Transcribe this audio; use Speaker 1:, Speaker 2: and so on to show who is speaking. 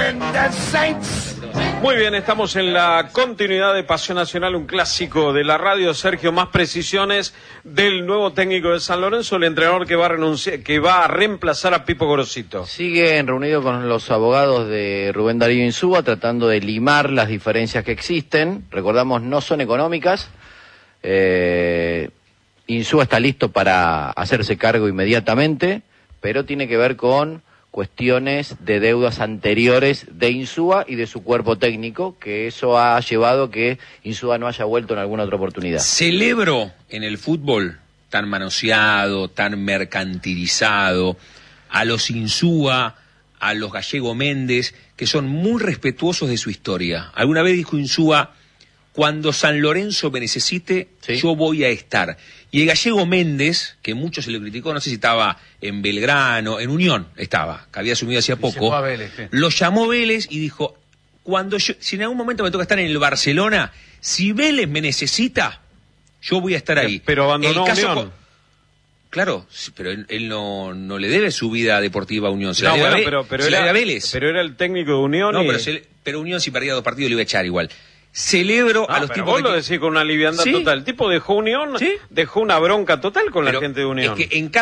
Speaker 1: Muy bien, estamos en la continuidad de Pasión Nacional, un clásico de la radio. Sergio, más precisiones del nuevo técnico de San Lorenzo, el entrenador que va a reemplazar a Pipo Gorosito.
Speaker 2: Siguen reunidos con los abogados de Rubén Darío Insúa, tratando de limar las diferencias que existen. Recordamos, no son económicas. Insúa está listo para hacerse cargo inmediatamente, pero tiene que ver con cuestiones de deudas anteriores de Insúa y de su cuerpo técnico, que eso ha llevado a que Insúa no haya vuelto en alguna otra oportunidad.
Speaker 3: Celebro en el fútbol tan manoseado, tan mercantilizado, a los Insúa, a los Gallego Méndez, que son muy respetuosos de su historia. Alguna vez dijo Insúa: cuando San Lorenzo me necesite, ¿sí?, yo voy a estar. Y el Gallego Méndez, que mucho se le criticó, no sé si estaba en Belgrano, en Unión estaba, que había asumido hacía poco, Vélez, ¿sí?, lo llamó Vélez y dijo: si en algún momento me toca estar en el Barcelona, si Vélez me necesita, yo voy a estar ahí.
Speaker 1: Pero abandonó Unión.
Speaker 3: Claro, pero él no le debe su vida deportiva a Unión.
Speaker 1: Se la debe a Vélez. Pero era el técnico de Unión.
Speaker 3: No, pero Unión, si perdía 2 partidos, le iba a echar igual. Celebro a los tipos.
Speaker 1: Vos lo decís con una liviandad, ¿sí?, total. El tipo dejó Unión, ¿sí?, dejó una bronca total con la gente de Unión.
Speaker 3: Es que en